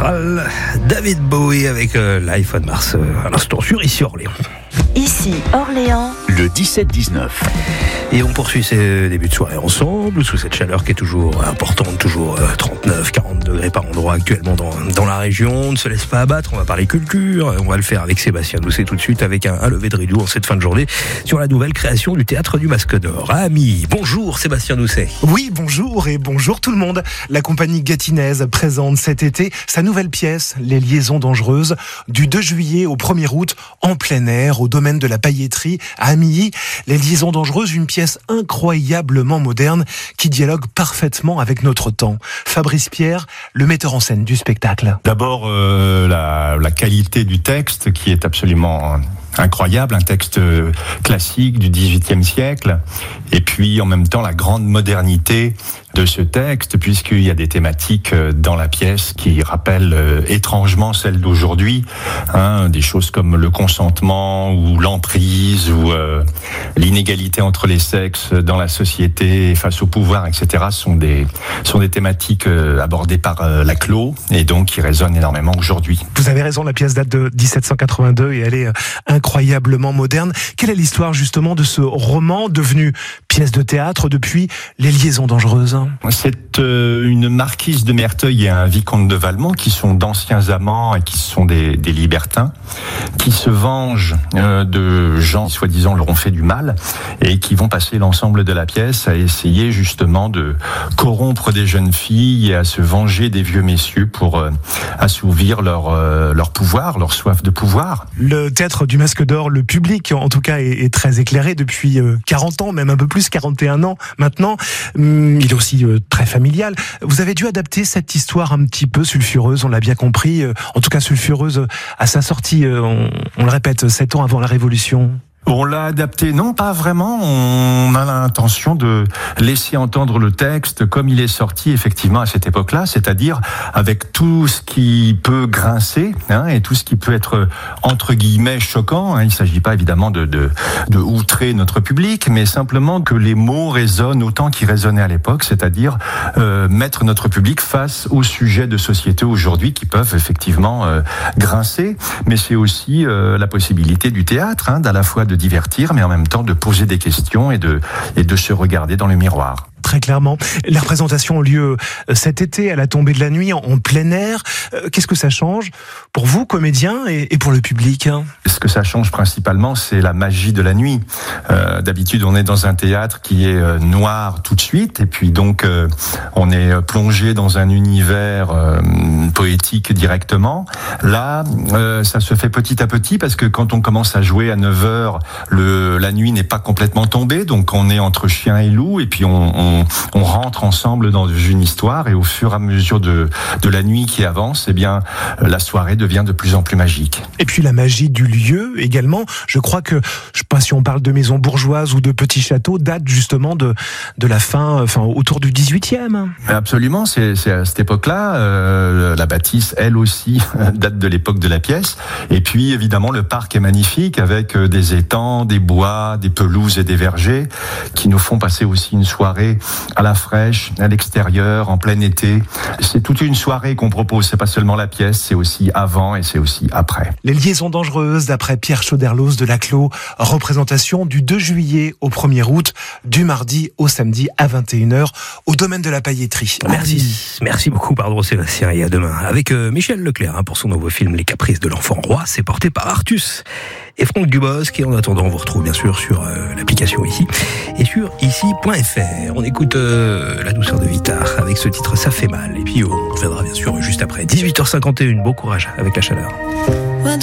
Mistral, David Bowie avec Life on Mars à l'instant sur Ici Orléans. Ici Orléans, le 17-19. Et on poursuit ces débuts de soirée ensemble, sous cette chaleur qui est toujours importante, toujours 39, 40 degrés par endroit actuellement dans la région. On ne se laisse pas abattre, on va parler culture, on va le faire avec Sébastien Doucet tout de suite, avec un lever de rideau en cette fin de journée, sur la nouvelle création du Théâtre du Masque d'Or. Amis, bonjour Sébastien Doucet. Oui, bonjour et bonjour tout le monde. La compagnie gatinaise présente cet été sa nouvelle pièce, Les Liaisons Dangereuses, du 2 juillet au 1er août, en plein air, au domaine de la pailletterie, à Amilly. Les Liaisons Dangereuses, une pièce incroyablement moderne qui dialogue parfaitement avec notre temps. Fabrice Pierre, le metteur en scène du spectacle. D'abord, la qualité du texte qui est absolument incroyable, un texte classique du XVIIIe siècle, et puis en même temps la grande modernité de ce texte, puisqu'il y a des thématiques dans la pièce qui rappellent étrangement celles d'aujourd'hui, des choses comme le consentement ou l'emprise ou l'inégalité entre les sexes dans la société face au pouvoir, etc. sont des thématiques abordées par Laclos et donc qui résonnent énormément aujourd'hui. Vous avez raison, la pièce date de 1782 et elle est incroyablement moderne. Quelle est l'histoire justement de ce roman devenu pièce de théâtre depuis Les Liaisons Dangereuses? C'est une marquise de Merteuil et un vicomte de Valmont qui sont d'anciens amants et qui sont des libertins, qui se vengent de gens qui soi-disant leur ont fait du mal et qui vont passer l'ensemble de la pièce à essayer justement de corrompre des jeunes filles et à se venger des vieux messieurs pour assouvir leur pouvoir, leur soif de pouvoir. Le Théâtre du Masque d'Or, le public en tout cas est très éclairé depuis 40 ans, même un peu plus, 41 ans maintenant. Il est aussi très familial. Vous avez dû adapter cette histoire un petit peu sulfureuse, on l'a bien compris, en tout cas sulfureuse à sa sortie, on le répète, 7 ans avant la Révolution. On l'a adapté, non, pas vraiment. On a l'intention de laisser entendre le texte comme il est sorti effectivement à cette époque-là, c'est-à-dire avec tout ce qui peut grincer et tout ce qui peut être entre guillemets choquant. Il ne s'agit pas évidemment de outrer notre public, mais simplement que les mots résonnent autant qu'ils résonnaient à l'époque, c'est-à-dire mettre notre public face aux sujets de société aujourd'hui qui peuvent effectivement grincer. Mais c'est aussi la possibilité du théâtre, d'à la fois de divertir, mais en même temps de poser des questions et de se regarder dans le miroir. Très clairement. La représentation a lieu cet été à la tombée de la nuit en plein air. Qu'est-ce que ça change pour vous, comédiens, et pour le public? Ce que ça change principalement, c'est la magie de la nuit. D'habitude, on est dans un théâtre qui est noir tout de suite, et puis donc on est plongé dans un univers poétique directement. Là, ça se fait petit à petit, parce que quand on commence à jouer à 9h, la nuit n'est pas complètement tombée, donc on est entre chien et loup, et puis on rentre ensemble dans une histoire, et au fur et à mesure de la nuit qui avance, la soirée devient de plus en plus magique. Et puis la magie du lieu également. Je crois que, je sais pas si on parle de maisons bourgeoises ou de petits châteaux, date justement de la fin, autour du 18e. Absolument, c'est à cette époque-là. La bâtisse, elle aussi, date de l'époque de la pièce. Et puis évidemment, le parc est magnifique avec des étangs, des bois, des pelouses et des vergers qui nous font passer aussi une soirée à la fraîche, à l'extérieur, en plein été. C'est toute une soirée qu'on propose, c'est pas seulement la pièce, c'est aussi avant et c'est aussi après. Les Liaisons Dangereuses, d'après Pierre Chauderlos de Laclos, représentation du 2 juillet au 1er août, du mardi au samedi à 21h, au domaine de la pailletterie. Merci beaucoup, Sébastien, et à demain. Avec Michel Leclerc pour son nouveau film Les Caprices de l'Enfant Roi, c'est porté par Artus et Franck Dubosc, et en attendant, on vous retrouve bien sûr sur l'application Ici et sur ici.fr. On écoute La douceur de Vitar avec ce titre Ça fait mal, et puis on reviendra bien sûr juste après 18h51. Bon courage avec la chaleur.